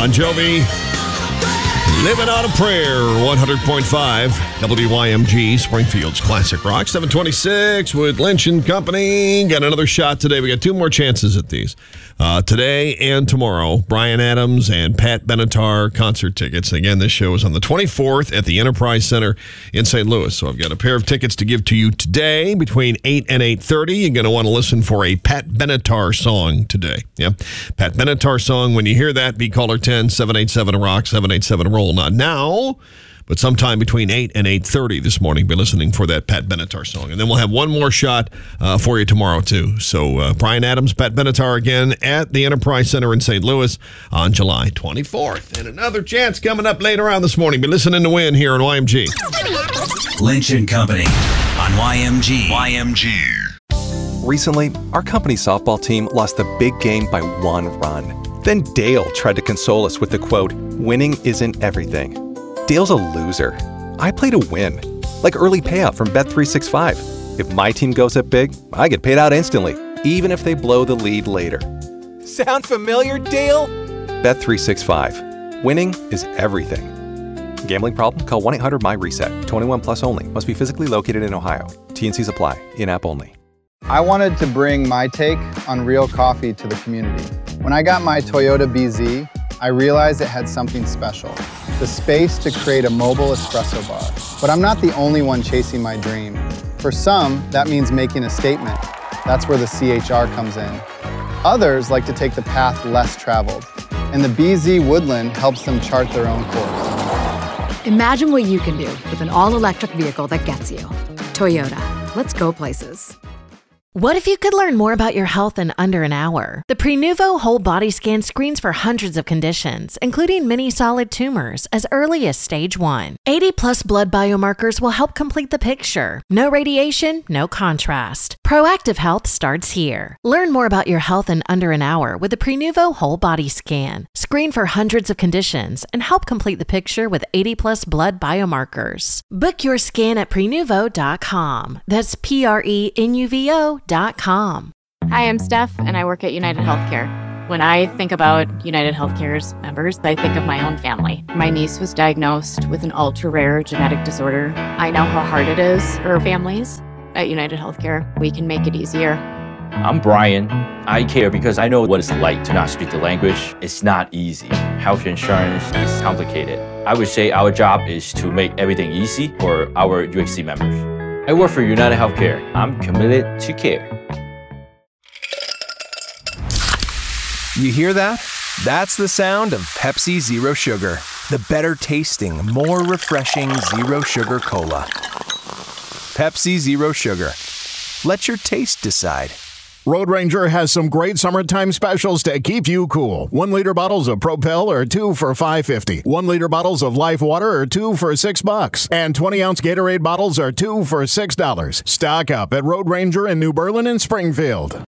Bon Jovi, Living on a Prayer, 100.5 WYMG, Springfield's Classic Rock. 726 with Lynch and Company. Got another shot today. We got two more chances at these. Today and tomorrow, Bryan Adams and Pat Benatar concert tickets. Again, this show is on the 24th at the Enterprise Center in St. Louis. So I've got a pair of tickets to give to you today between 8 and 8:30. You're going to want to listen for a Pat Benatar song today. Yeah, Pat Benatar song. When you hear that, be caller 10-787-ROCK, 787-ROLL. Not now, but sometime between 8 and 8:30 this morning, be listening for that Pat Benatar song. And then we'll have one more shot for you tomorrow, too. So Bryan Adams, Pat Benatar again at the Enterprise Center in St. Louis on July 24th. And another chance coming up later on this morning. Be listening to win here on YMG. Lynch and Company on YMG. Recently, our company softball team lost the big game by 1 run. Then Dale tried to console us with the quote, "Winning isn't everything." Dale's a loser. I play to win, like early payout from Bet365. If my team goes up big, I get paid out instantly, even if they blow the lead later. Sound familiar, Dale? Bet365. Winning is everything. Gambling problem? Call 1-800-MY-RESET. 21 plus only. Must be physically located in Ohio. T&Cs apply. In-app only. I wanted to bring my take on real coffee to the community. When I got my Toyota BZ, I realized it had something special, the space to create a mobile espresso bar. But I'm not the only one chasing my dream. For some, that means making a statement. That's where the CHR comes in. Others like to take the path less traveled, and the BZ Woodland helps them chart their own course. Imagine what you can do with an all-electric vehicle that gets you. Toyota. Let's go places. What if you could learn more about your health in under an hour? The Prenuvo Whole Body Scan screens for hundreds of conditions, including many solid tumors, as early as stage 1. 80-plus blood biomarkers will help complete the picture. No radiation, no contrast. Proactive health starts here. Learn more about your health in under an hour with the Prenuvo Whole Body Scan. Screen for hundreds of conditions and help complete the picture with 80-plus blood biomarkers. Book your scan at Prenuvo.com. That's Prenuvo.com. Hi, I'm Steph, and I work at United Healthcare. When I think about United Healthcare's members, I think of my own family. My niece was diagnosed with an ultra-rare genetic disorder. I know how hard it is for families. At United Healthcare, we can make it easier. I'm Brian. I care because I know what it's like to not speak the language. It's not easy. Health insurance is complicated. I would say our job is to make everything easy for our UHC members. I work for United Healthcare. I'm committed to care. You hear that? That's the sound of Pepsi Zero Sugar. The better tasting, more refreshing Zero Sugar Cola. Pepsi Zero Sugar. Let your taste decide. Road Ranger has some great summertime specials to keep you cool. 1-liter bottles of Propel are 2 for $5.50. 1-liter bottles of Life Water are 2 for $6. And 20-ounce Gatorade bottles are 2 for $6. Stock up at Road Ranger in New Berlin and Springfield.